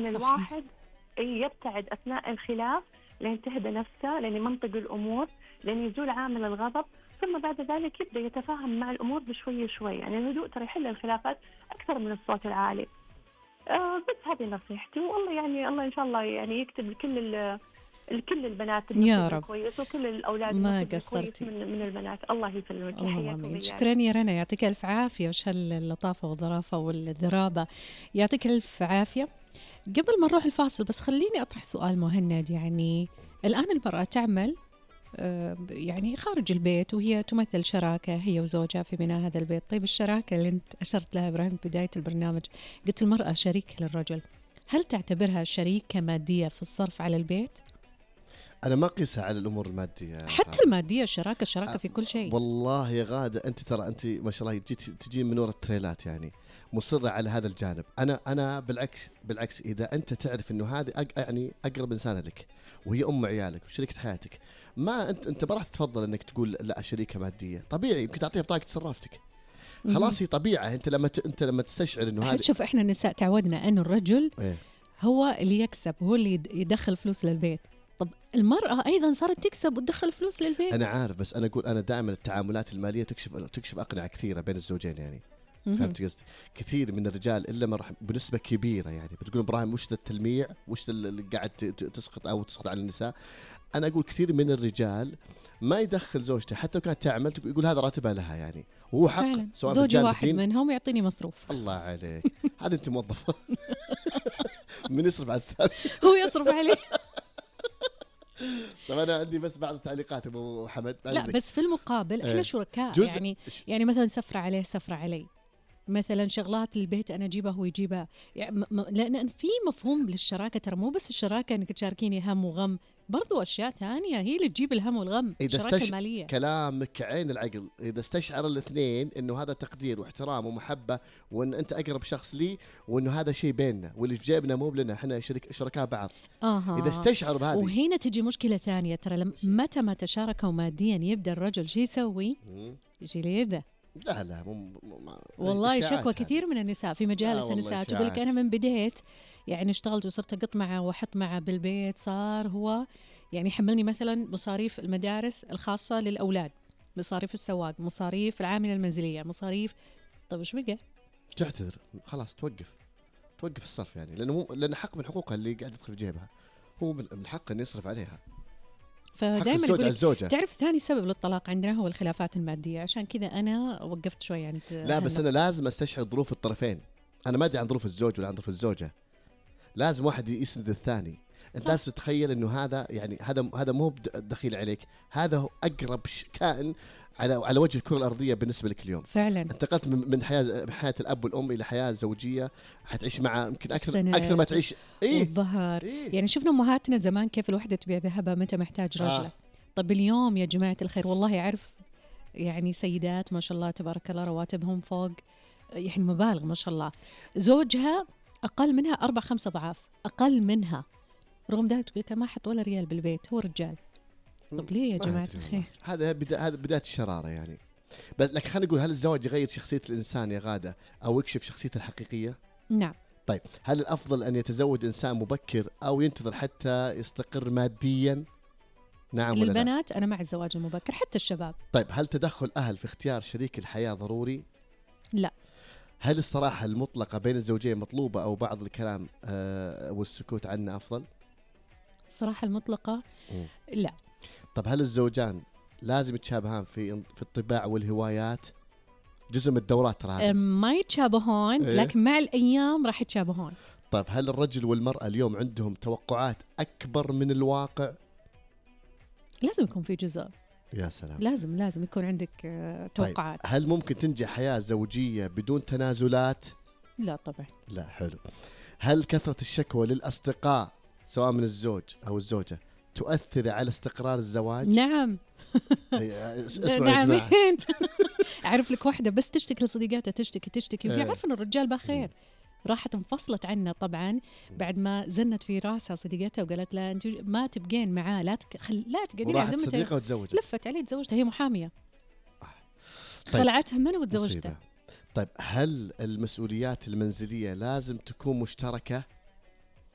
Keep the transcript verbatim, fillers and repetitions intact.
إن صحيح. الواحد يبتعد أثناء الخلاف لين تهدى نفسه، لين يمنطق الأمور، لين يزول عامل الغضب، ثم بعد ذلك يبدأ يتفاهم مع الأمور بشوي شوي. يعني الهدوء ترى يحل الخلافات أكثر من الصوت العالي. آه بس هذه نصيحتي، والله يعني الله إن شاء الله يعني يكتب لكل الكل البنات يا رب كويس، وكل الأولاد ما كويس قصرتي. من من البنات. الله يسلمك. اللهم حياكم امين. الله. شكرا يا رنا، يعطيك الف عافيه. وش هاللطافه والظرافه والذرابه، يعطيك الف عافيه. قبل ما نروح الفاصل بس خليني اطرح سؤال مهند. يعني الان المراه تعمل آه، يعني خارج البيت وهي تمثل شراكه هي وزوجها في بناء هذا البيت. طيب الشراكه اللي انت اشرت لها ابراهيم في بدايه البرنامج، قلت المراه شريك للرجل، هل تعتبرها شريكه ماديه في الصرف على البيت؟ أنا ما قيسها على الأمور المادية حتى غادة. الماديه، الشراكه الشراكه في كل شيء. والله يا غادة أنت ترى أنت ما شاء الله جيت تجين من وراء التريلات، يعني مصرة على هذا الجانب. أنا أنا بالعكس بالعكس إذا أنت تعرف إنه هذه أق يعني أقرب إنسانة لك وهي أم عيالك وشريكة حياتك، ما أنت أنت ما راح تفضل إنك تقول لا شريكة مادية. طبيعي يمكن تعطيها بطاقة صرافتك، خلاص هي طبيعة. أنت لما ت... أنت لما تستشعر إنه هذا، شوف إحنا النساء تعودنا إنه الرجل إيه؟ هو اللي يكسب، هو اللي يدخل فلوس للبيت. طب المرأة أيضا صارت تكسب وتدخل فلوس للبيت. أنا عارف، بس أنا أقول أنا دائما التعاملات المالية تكشف تكشف أقنعة كثيرة بين الزوجين. يعني فهمت قصدي؟ كثير من الرجال إلا ما راح بنسبة كبيرة، يعني بتقول إبراهيم وش ذا التلميع، وش اللي قاعد تسقط أو تسقط على النساء. أنا أقول كثير من الرجال ما يدخل زوجته حتى لو كانت تعمل، يقول هذا راتبها لها، يعني وهو حق. سواء زوجي واحد منهم يعطيني مصروف. الله عليك، هذا أنت موظفة. من يصرف على الثاني؟ هو يصرف عليه. طب أنا عندي بس بعض التعليقات أبو حمد. لا بس في المقابل إحنا شركاء، يعني يعني مثلا سفرة عليه سفرة علي، مثلا شغلات البيت أنا أجيبها هو يجيبها، يعني م- لأن في مفهوم للشراكة. ترى مو بس الشراكة إنك تشاركيني هم وغم، برضو أشياء ثانية هي اللي تجيب الهم والغم. الشراكة استش... المالية. كلامك عين العقل. إذا استشعر الاثنين إنه هذا تقدير واحترام ومحبة، وإن أنت أقرب شخص لي، وإنه هذا شيء بيننا، واللي في جيبنا مو لنا، إحنا شرك... شركاء بعض. آه. إذا استشعر بهذه. وهنا تجي مشكلة ثانية. ترى لم... متى ما تشاركوا ماديا يبدأ الرجل شو يسوي؟ يجي ليده. لا لا مو م... والله شكوى كثير من النساء في مجالس النساء، تقول لك أنا من بديت يعني اشتغلت وصرت أقط معه وأحط معه بالبيت، صار هو يعني يحملني مثلا مصاريف المدارس الخاصة للأولاد، مصاريف السواق، مصاريف العاملة المنزلية، مصاريف. طب إيش بقى؟ تعتذر خلاص، توقف توقف الصرف، يعني لأنه مو... لأن حق من حقوقها اللي قاعد يدخل في جيبها، هو من حقه أن يصرف عليها. فدائما يقول تعرف ثاني سبب للطلاق عندنا هو الخلافات المادية، عشان كذا أنا وقفت شوي يعني. لا بس أنا لازم أستشعر ظروف الطرفين. أنا ما أدري عن ظروف الزوج ولا عن ظروف الزوجة، لازم واحد يسند الثاني. أنت لازم تتخيل إنه هذا يعني هذا هذا مو دخيل عليك، هذا هو أقرب كائن على على وجه الكرة الأرضية بالنسبة لك اليوم. فعلا انتقلت من من حياة حياة الأب والأم إلى حياة زوجية، حتعيش مع يمكن أكثر أكثر ما تعيش. إيه والظهر إيه؟ يعني شفنا أمهاتنا زمان كيف الوحدة تبيع ذهبها متى محتاج رجله. آه. طب اليوم يا جماعة الخير والله أعرف يعني سيدات ما شاء الله تبارك الله رواتبهم فوق يعني مبالغ ما شاء الله، زوجها أقل منها أربع خمسة ضعاف أقل منها، رغم ذلك تقول ما حط ولا ريال بالبيت، هو رجال. طب ليه يا جماعة الخير؟ هذا بدا هذا بداية الشرارة يعني. بس لكن خلينا نقول، هل الزواج يغير شخصية الإنسان يا غادة أو يكشف شخصيته الحقيقية؟ نعم. طيب هل الأفضل أن يتزوج إنسان مبكر أو ينتظر حتى يستقر ماديا؟ نعم ولا لا؟ للبنات أنا مع الزواج المبكر، حتى الشباب. طيب هل تدخل أهل في اختيار شريك الحياة ضروري؟ لا. هل الصراحة المطلقة بين الزوجين مطلوبة أو بعض الكلام آه والسكوت عنه أفضل؟ الصراحة المطلقة م. لا. طب هل الزوجان لازم يتشابهان في في الطباع والهوايات؟ جزء من الدورات ترى ما يتشابهون إيه؟ لكن مع الأيام راح يتشابهون. طيب هل الرجل والمرأة اليوم عندهم توقعات أكبر من الواقع؟ لازم يكون في جزء. يا سلام. لازم لازم يكون عندك توقعات. طيب هل ممكن تنجح حياة زوجية بدون تنازلات؟ لا طبعا. لا. حلو. هل كثرة الشكوى للأصدقاء سواء من الزوج أو الزوجة تؤثر على استقرار الزواج؟ نعم. اسمعوا يا جماعة. أعرف لك واحدة بس تشتكي لصديقاتها، تشتكي تشتكي وهي عارفة إن الرجال بخير، راحت انفصلت عنه طبعا بعد ما زنت في راسها صديقتها وقالت لها أنت ما تبقين معاه، لا تك... خل... لا تقعدين على ذمته. صديقة وتزوجت. لفت عليه تزوجتها، هي محامية. طيب. خلعتها منه وتزوجتها. طيب هل المسؤوليات المنزلية لازم تكون مشتركة